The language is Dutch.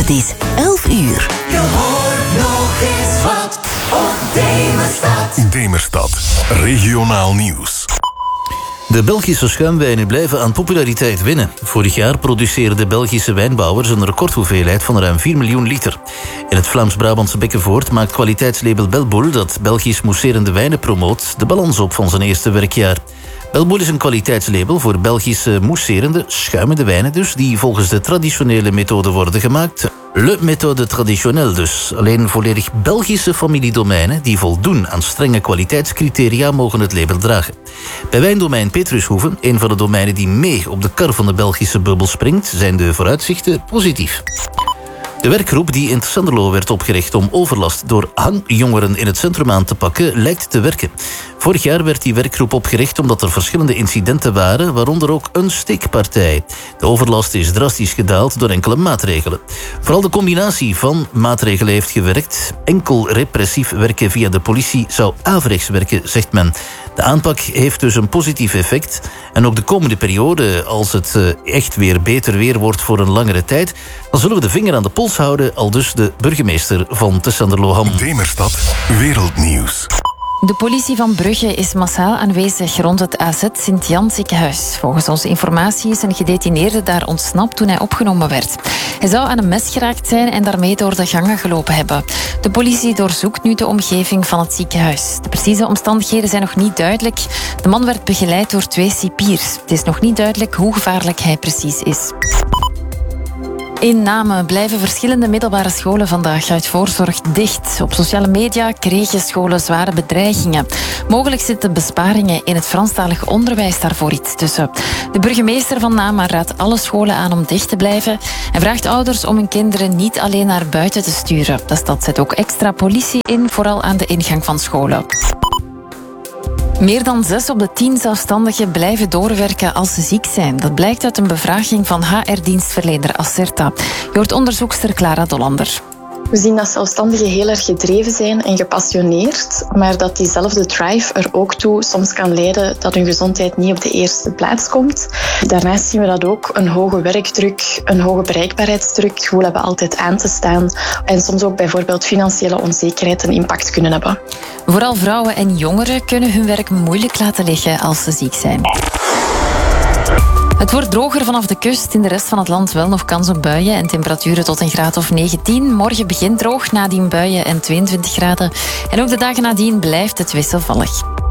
Het is 11 uur. Je hoort nog eens wat op Demerstad. Demerstad, regionaal nieuws. De Belgische schuimwijnen blijven aan populariteit winnen. Vorig jaar produceren de Belgische wijnbouwers een recordhoeveelheid van ruim 4 miljoen liter. In het Vlaams-Brabantse Bekkenvoort maakt kwaliteitslabel Belboel, dat Belgisch mousserende wijnen promoot, de balans op van zijn eerste werkjaar. Belboel is een kwaliteitslabel voor Belgische mousserende, schuimende wijnen dus, die volgens de traditionele methode worden gemaakt. Le méthode traditionnelle dus. Alleen volledig Belgische familiedomeinen die voldoen aan strenge kwaliteitscriteria mogen het label dragen. Bij wijndomein Petrushoeve, een van de domeinen die mee op de kar van de Belgische bubbel springt, zijn de vooruitzichten positief. De werkgroep die in Tessenderlo werd opgericht om overlast door hangjongeren in het centrum aan te pakken, lijkt te werken. Vorig jaar werd die werkgroep opgericht omdat er verschillende incidenten waren, waaronder ook een steekpartij. De overlast is drastisch gedaald door enkele maatregelen. Vooral de combinatie van maatregelen heeft gewerkt. Enkel repressief werken via de politie zou averechts werken, zegt men. De aanpak heeft dus een positief effect. En ook de komende periode, als het echt weer beter weer wordt voor een langere tijd, dan zullen we de vinger aan de pols houden, aldus de burgemeester van Tessenderlo-Ham. Demerstad, wereldnieuws. De politie van Brugge is massaal aanwezig rond het AZ Sint-Jan ziekenhuis. Volgens onze informatie is een gedetineerde daar ontsnapt toen hij opgenomen werd. Hij zou aan een mes geraakt zijn en daarmee door de gangen gelopen hebben. De politie doorzoekt nu de omgeving van het ziekenhuis. De precieze omstandigheden zijn nog niet duidelijk. De man werd begeleid door 2 cipiers. Het is nog niet duidelijk hoe gevaarlijk hij precies is. In Namen blijven verschillende middelbare scholen vandaag uit voorzorg dicht. Op sociale media kregen scholen zware bedreigingen. Mogelijk zitten besparingen in het Franstalig onderwijs daarvoor iets tussen. De burgemeester van Namen raadt alle scholen aan om dicht te blijven en vraagt ouders om hun kinderen niet alleen naar buiten te sturen. De stad zet ook extra politie in, vooral aan de ingang van scholen. Meer dan 6 op de 10 zelfstandigen blijven doorwerken als ze ziek zijn. Dat blijkt uit een bevraging van HR-dienstverlener Acerta. Je hoort onderzoekster Clara Dollander. We zien dat zelfstandigen heel erg gedreven zijn en gepassioneerd, maar dat diezelfde drive er ook toe soms kan leiden dat hun gezondheid niet op de eerste plaats komt. Daarnaast zien we dat ook een hoge werkdruk, een hoge bereikbaarheidsdruk, het gevoel hebben altijd aan te staan en soms ook bijvoorbeeld financiële onzekerheid een impact kunnen hebben. Vooral vrouwen en jongeren kunnen hun werk moeilijk laten liggen als ze ziek zijn. Het wordt droger vanaf de kust. In de rest van het land wel nog kans op buien en temperaturen tot een graad of 19. Morgen begint droog, nadien buien en 22 graden. En ook de dagen nadien blijft het wisselvallig.